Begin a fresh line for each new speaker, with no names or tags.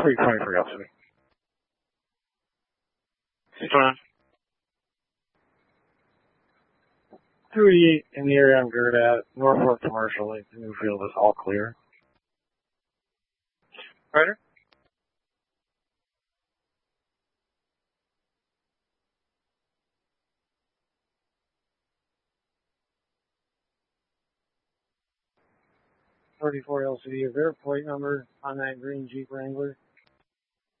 323 LCD.
629.
288 in the area I'm geared at. Norfolk Commercial, Lake to Newfield is all clear.
Ryder?
LCD is their plate number on that green Jeep Wrangler.